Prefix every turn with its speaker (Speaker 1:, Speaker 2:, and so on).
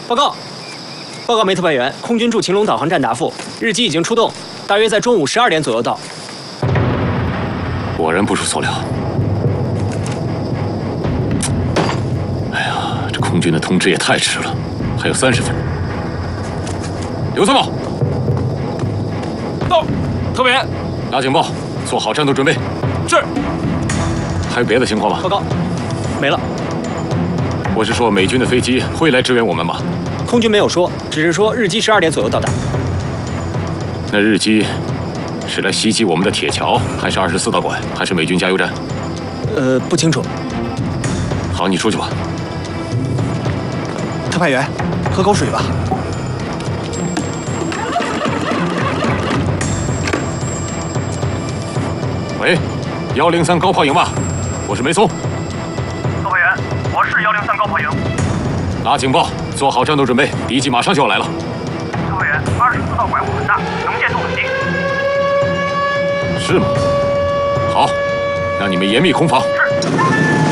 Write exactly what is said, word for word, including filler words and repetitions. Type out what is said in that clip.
Speaker 1: 报告，报告，梅特派员，空军驻秦龙导航站答复，日机已经出动，大约在中午十二点左右到。
Speaker 2: 果然不出所料。哎呀，这空军的通知也太迟了，还有三十分。刘参谋，
Speaker 1: 到，特派员，
Speaker 2: 拿警报，做好战斗准备。
Speaker 1: 是。
Speaker 2: 还有别的情况吗？
Speaker 1: 报告，没了。
Speaker 2: 我是说，美军的飞机会来支援我们吗？
Speaker 1: 空军没有说，只是说日机十二点左右到达。
Speaker 2: 那日机是来袭击我们的铁桥，还是二十四道馆，还是美军加油站？
Speaker 1: 呃，不清楚。
Speaker 2: 好，你出去吧。
Speaker 1: 特派员，喝口水吧。
Speaker 2: 喂，幺零三高炮营吧，我是梅松。
Speaker 3: 特派员，我是幺零三高炮营。
Speaker 2: 拿警报，做好战斗准备，敌机马上就要来了。
Speaker 3: 特派员，二十四道拐弯很大，能见度很低。
Speaker 2: 是吗？好，让你们严密空防。
Speaker 3: 是。